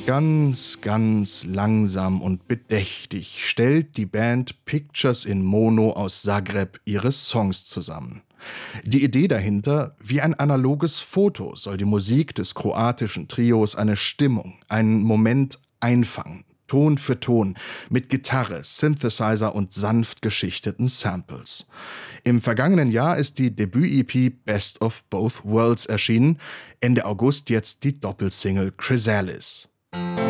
Ganz, ganz langsam und bedächtig stellt die Band Pictures in Mono aus Zagreb ihre Songs zusammen. Die Idee dahinter: wie ein analoges Foto soll die Musik des kroatischen Trios eine Stimmung, einen Moment einfangen, Ton für Ton, mit Gitarre, Synthesizer und sanft geschichteten Samples. Im vergangenen Jahr ist die Debüt-EP Best of Both Worlds erschienen, Ende August jetzt die Doppelsingle Chrysalis.